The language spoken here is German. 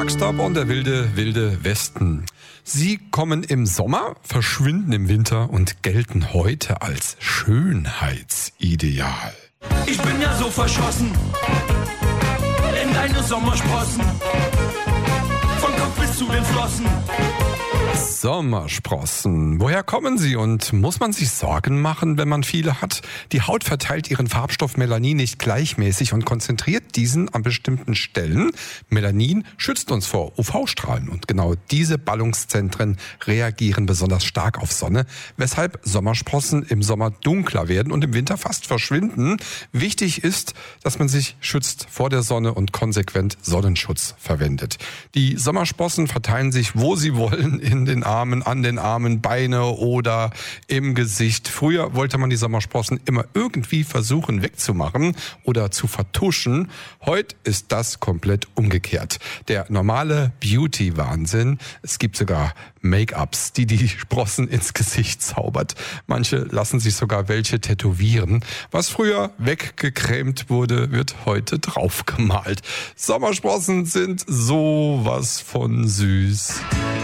Truckstop und der wilde Westen. Sie kommen im Sommer, verschwinden im Winter und gelten heute als Schönheitsideal. Ich bin ja so verschossen in deine Sommersprossen, von Kopf bis zu den Flossen. Sommersprossen. Woher kommen sie und muss man sich Sorgen machen, wenn man viele hat? Die Haut verteilt ihren Farbstoff Melanin nicht gleichmäßig und konzentriert diesen an bestimmten Stellen. Melanin schützt uns vor UV-Strahlen und genau diese Ballungszentren reagieren besonders stark auf Sonne, weshalb Sommersprossen im Sommer dunkler werden und im Winter fast verschwinden. Wichtig ist, dass man sich schützt vor der Sonne und konsequent Sonnenschutz verwendet. Die Sommersprossen verteilen sich, wo sie wollen, in den Armen, an den Armen, Beine oder im Gesicht. Früher wollte man die Sommersprossen immer irgendwie versuchen wegzumachen oder zu vertuschen. Heute ist das komplett umgekehrt. Der normale Beauty-Wahnsinn. Es gibt sogar Make-ups, die Sprossen ins Gesicht zaubert. Manche lassen sich sogar welche tätowieren. Was früher weggecremt wurde, wird heute draufgemalt. Sommersprossen sind sowas von süß.